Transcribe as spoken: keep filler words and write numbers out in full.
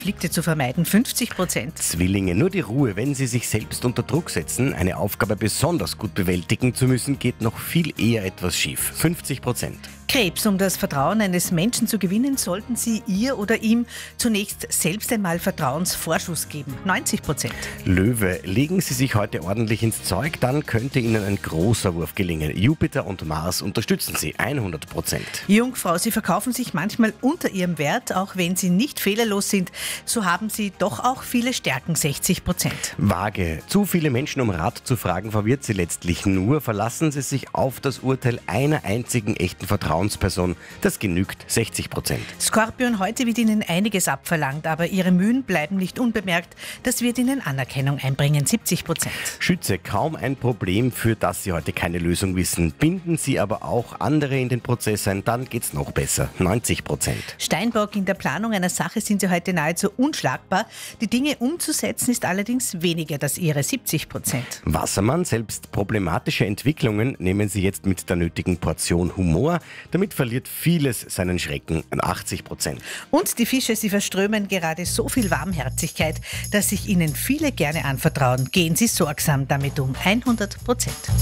Konflikte zu vermeiden, fünfzig Prozent. Zwillinge, nur die Ruhe, wenn sie sich selbst unter Druck setzen. Eine Aufgabe besonders gut bewältigen zu müssen, geht noch viel eher etwas schief, fünfzig Prozent. Krebs, um das Vertrauen eines Menschen zu gewinnen, sollten Sie ihr oder ihm zunächst selbst einmal Vertrauensvorschuss geben, neunzig Prozent. Löwe, legen Sie sich heute ordentlich ins Zeug, dann könnte Ihnen ein großer Wurf gelingen. Jupiter und Mars unterstützen Sie, hundert Prozent. Jungfrau, Sie verkaufen sich manchmal unter Ihrem Wert, auch wenn Sie nicht fehlerlos sind, so haben Sie doch auch viele Stärken, sechzig Prozent. Waage, zu viele Menschen um Rat zu fragen verwirrt Sie letztlich nur. Verlassen Sie sich auf das Urteil einer einzigen echten Vertrauensperson. Das genügt, sechzig Prozent. Skorpion, heute wird Ihnen einiges abverlangt, aber Ihre Mühen bleiben nicht unbemerkt. Das wird Ihnen Anerkennung einbringen, siebzig Prozent. Schütze, kaum ein Problem, für das Sie heute keine Lösung wissen. Binden Sie aber auch andere in den Prozess ein, dann geht's noch besser, neunzig Prozent. Steinbock, in der Planung einer Sache sind Sie heute nahezu unschlagbar. Die Dinge umzusetzen ist allerdings weniger das Ihre, siebzig Prozent. Wassermann, selbst problematische Entwicklungen nehmen Sie jetzt mit der nötigen Portion Humor. Damit verliert vieles seinen Schrecken, achtzig Prozent. Und die Fische, sie verströmen gerade so viel Warmherzigkeit, dass sich Ihnen viele gerne anvertrauen. Gehen Sie sorgsam damit um, hundert Prozent.